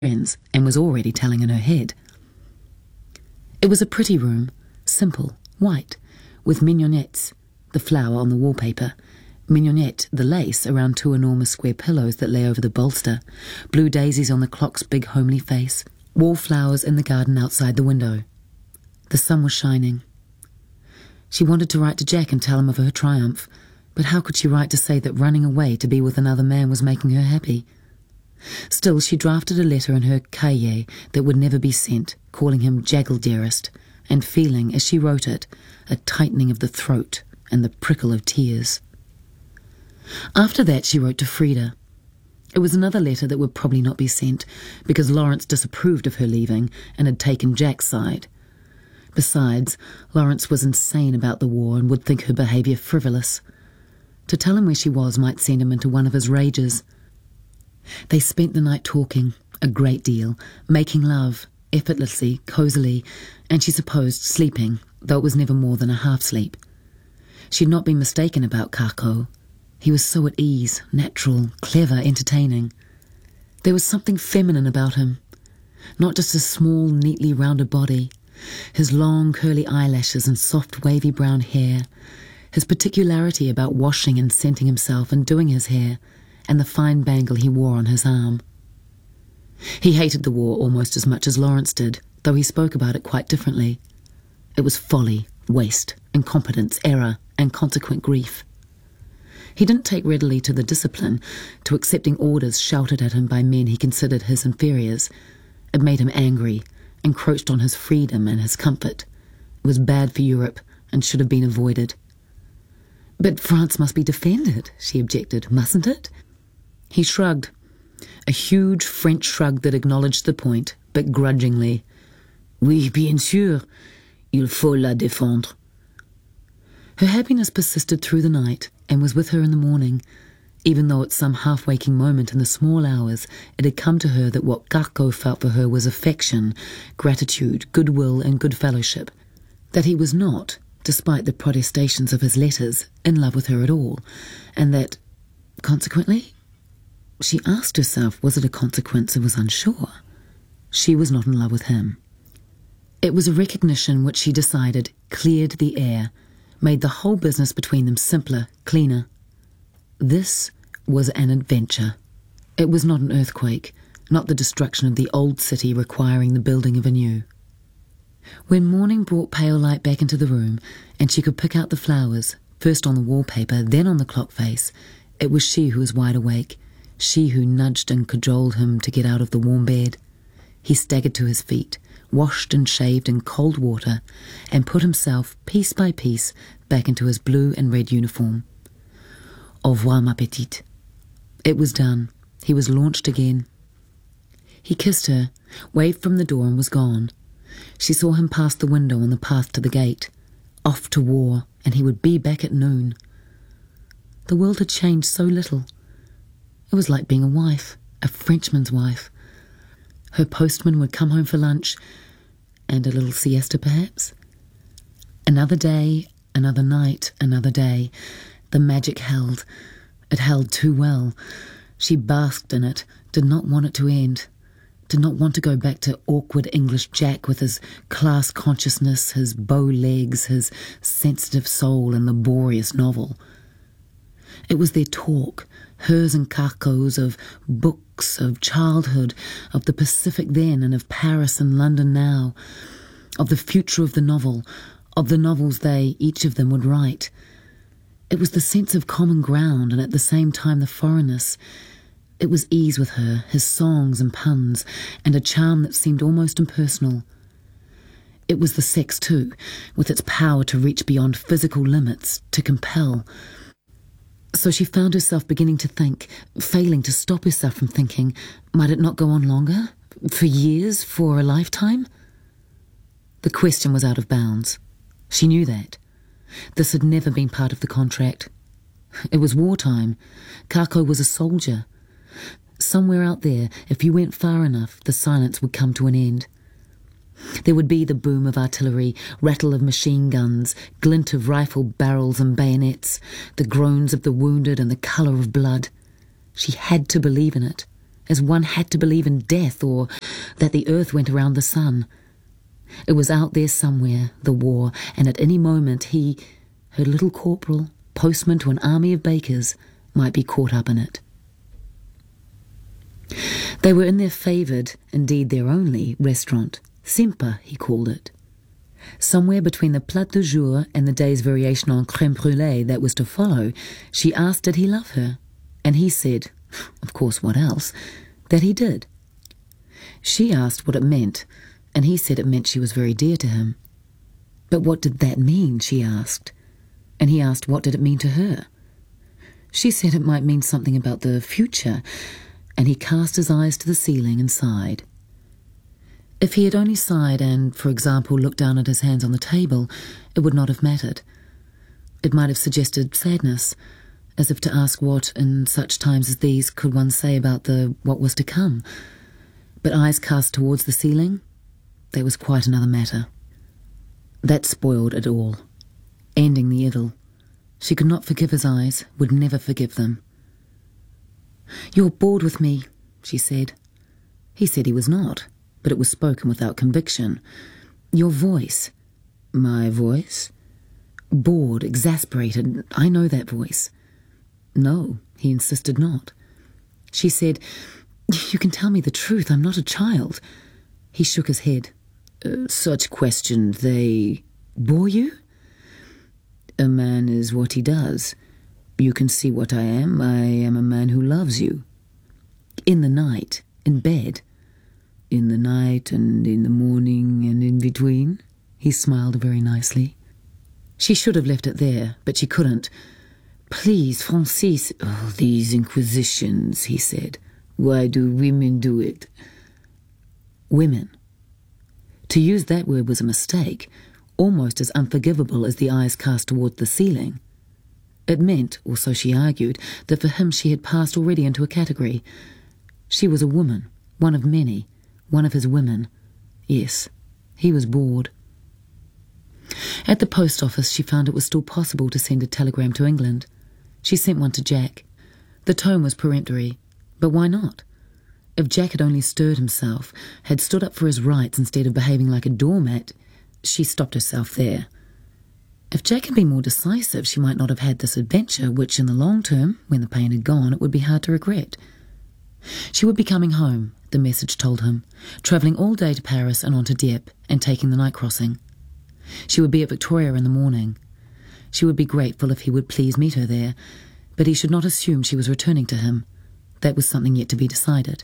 friends and was already telling in her head. It was a pretty room, simple, white, with mignonettes, the flower on the wallpaper, mignonette, the lace, around two enormous square pillows that lay over the bolster, blue daisies on the clock's big homely face, wallflowers in the garden outside the window. The sun was shining. She wanted to write to Jack and tell him of her triumph, but how could she write to say that running away to be with another man was making her happy? Still, she drafted a letter in her cahier that would never be sent, calling him Jaggle Dearest, and feeling, as she wrote it, a tightening of the throat and the prickle of tears. After that, she wrote to Frida. It was another letter that would probably not be sent, because Lawrence disapproved of her leaving and had taken Jack's side. Besides, Lawrence was insane about the war and would think her behaviour frivolous. To tell him where she was might send him into one of his rages. They spent the night talking, a great deal, making love, effortlessly, cosily, and she supposed sleeping, though it was never more than a half-sleep. She had not been mistaken about Kako. He was so at ease, natural, clever, entertaining. There was something feminine about him, not just his small, neatly rounded body, his long, curly eyelashes and soft, wavy brown hair, his particularity about washing and scenting himself and doing his hair, and the fine bangle he wore on his arm. He hated the war almost as much as Lawrence did, though he spoke about it quite differently. It was folly, waste, incompetence, error, and consequent grief. He didn't take readily to the discipline, to accepting orders shouted at him by men he considered his inferiors. It made him angry, encroached on his freedom and his comfort. It was bad for Europe and should have been avoided. "But France must be defended," she objected, "mustn't it?" He shrugged, a huge French shrug that acknowledged the point, but grudgingly. "Oui, bien sûr, il faut la défendre." Her happiness persisted through the night and was with her in the morning, even though at some half-waking moment in the small hours it had come to her that what Kako felt for her was affection, gratitude, goodwill and good fellowship, that he was not, despite the protestations of his letters, in love with her at all, and that, consequently, she asked herself, was it a consequence and was unsure? She was not in love with him. It was a recognition which she decided cleared the air, made the whole business between them simpler, cleaner. This was an adventure. It was not an earthquake, not the destruction of the old city requiring the building of a new. When morning brought pale light back into the room, and she could pick out the flowers, first on the wallpaper, then on the clock face, it was she who was wide awake, she who nudged and cajoled him to get out of the warm bed. He staggered to his feet, washed and shaved in cold water, and put himself, piece by piece, back into his blue and red uniform. Au revoir, ma petite. It was done. He was launched again. He kissed her, waved from the door and was gone. She saw him pass the window on the path to the gate, off to war, and he would be back at noon. The world had changed so little. It was like being a wife, a Frenchman's wife. Her postman would come home for lunch, and a little siesta perhaps. Another day, another night, another day. The magic held. It held too well. She basked in it, did not want it to end. Did not want to go back to awkward English Jack with his class consciousness, his bow legs, his sensitive soul, and laborious novel. It was their talk, hers and Kako's, of books, of childhood, of the Pacific then and of Paris and London now, of the future of the novel, of the novels they, each of them, would write. It was the sense of common ground and at the same time the foreignness. It was ease with her, his songs and puns, and a charm that seemed almost impersonal. It was the sex too, with its power to reach beyond physical limits, to compel. So she found herself beginning to think, failing to stop herself from thinking, might it not go on longer? For years? For a lifetime? The question was out of bounds. She knew that. This had never been part of the contract. It was wartime. Kako was a soldier. Somewhere out there, if you went far enough, the silence would come to an end. There would be the boom of artillery, rattle of machine guns, glint of rifle barrels and bayonets, the groans of the wounded and the colour of blood. She had to believe in it. as one had to believe in death or that the earth went around the sun. It was out there somewhere, the war, and at any moment he, her little corporal, postman to an army of bakers, might be caught up in it. They were in their favoured, indeed their only, restaurant. Simpa, he called it. Somewhere between the plat du jour and the day's variation on crème brûlée that was to follow, she asked did he love her, and he said, of course what else, that he did. She asked what it meant, and he said it meant she was very dear to him. But what did that mean, she asked, and he asked what did it mean to her. She said it might mean something about the future, and he cast his eyes to the ceiling and sighed. If he had only sighed and, for example, looked down at his hands on the table, it would not have mattered. It might have suggested sadness, as if to ask what, in such times as these, could one say about what was to come. But eyes cast towards the ceiling, that was quite another matter. That spoiled it all, ending the idyll. She could not forgive his eyes, would never forgive them. "You're bored with me," she said. He said he was not, but it was spoken without conviction. "Your voice." "My voice?" Bored, exasperated, I know that voice. No, he insisted not. She said, "You can tell me the truth, I'm not a child." He shook his head. Such questions, they bore you?" "A man is what he does. You can see what I am. I am a man who loves you." "In the night, in bed." "In the night and in the morning and in between?" He smiled very nicely. She should have left it there, but she couldn't. "Please, Francis." "Oh, these inquisitions," he said. "Why do women do it?" Women. To use that word was a mistake, almost as unforgivable as the eyes cast toward the ceiling. It meant, or so she argued, that for him she had passed already into a category. She was a woman, one of many, one of his women. Yes, he was bored. At the post office she found it was still possible to send a telegram to England. She sent one to Jack. The tone was peremptory, but why not? If Jack had only stirred himself, had stood up for his rights instead of behaving like a doormat, she stopped herself there. If Jack had been more decisive, she might not have had this adventure, which in the long term, when the pain had gone, it would be hard to regret. She would be coming home, the message told him, travelling all day to Paris and on to Dieppe, and taking the night crossing. She would be at Victoria in the morning. She would be grateful if he would please meet her there, but he should not assume she was returning to him. That was something yet to be decided.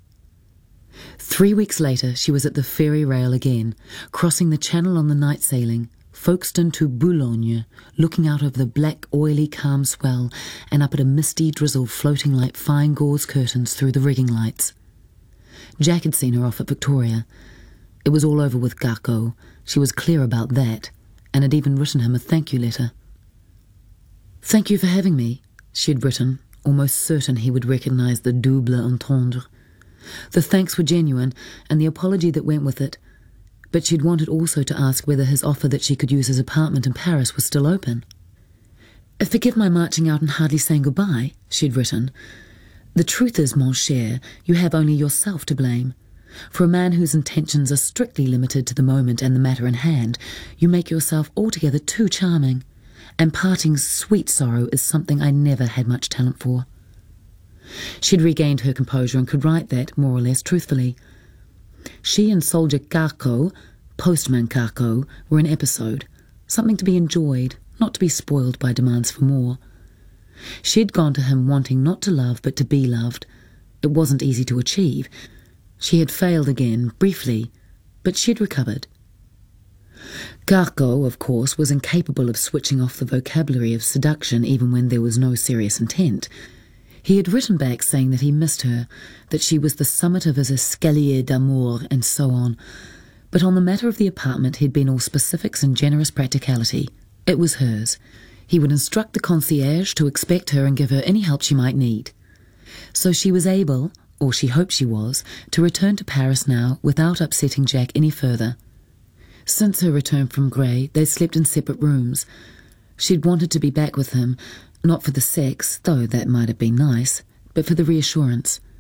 3 weeks later she was at the ferry rail again, crossing the channel on the night sailing, Folkestone to Boulogne, looking out over the black, oily, calm swell and up at a misty drizzle floating like fine gauze curtains through the rigging lights. Jack had seen her off at Victoria. It was all over with Garco. She was clear about that, and had even written him a thank you letter. "Thank you for having me," she had written, almost certain he would recognise the double entendre. The thanks were genuine, and the apology that went with it, but she'd wanted also to ask whether his offer that she could use his apartment in Paris was still open. "Forgive my marching out and hardly saying goodbye," she'd written. "The truth is, mon cher, you have only yourself to blame. For a man whose intentions are strictly limited to the moment and the matter in hand, you make yourself altogether too charming, and parting's sweet sorrow is something I never had much talent for." She'd regained her composure and could write that, more or less, truthfully. She and soldier Garco, postman Garco, were an episode, something to be enjoyed, not to be spoiled by demands for more. She'd gone to him wanting not to love but to be loved. It wasn't easy to achieve. She had failed again, briefly, but she'd recovered. Garco, of course, was incapable of switching off the vocabulary of seduction even when there was no serious intent. He had written back saying that he missed her, that she was the summit of his escalier d'amour, and so on. But on the matter of the apartment he'd been all specifics and generous practicality. It was hers. He would instruct the concierge to expect her and give her any help she might need. So she was able, or she hoped she was, to return to Paris now without upsetting Jack any further. Since her return from Grey, they'd slept in separate rooms. She'd wanted to be back with him, not for the sex, though that might have been nice, but for the reassurance.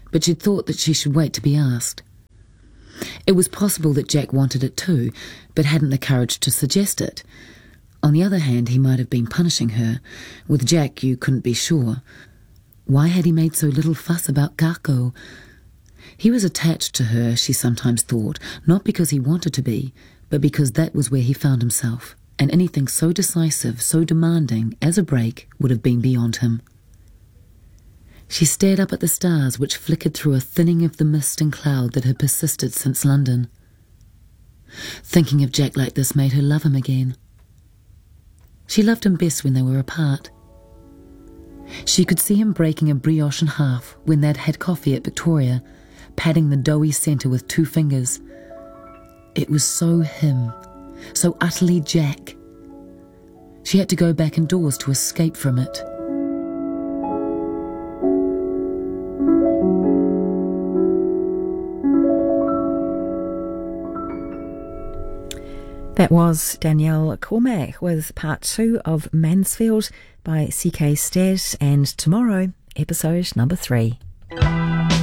but she'd thought that she should wait to be asked. It was possible that Jack wanted it too, but hadn't the courage to suggest it. On the other hand, he might have been punishing her. With Jack, you couldn't be sure. Why had he made so little fuss about Kako? He was attached to her, she sometimes thought, not because he wanted to be, but because that was where he found himself, and anything so decisive, so demanding as a break would have been beyond him. She stared up at the stars which flickered through a thinning of the mist and cloud that had persisted since London. Thinking of Jack like this made her love him again. She loved him best when they were apart. She could see him breaking a brioche in half when they'd had coffee at Victoria, patting the doughy centre with 2 fingers. It was so him, so utterly Jack. She had to go back indoors to escape from it. That was Danielle Cormack with part 2 of Mansfield by C.K. Statt, and tomorrow, episode number 3.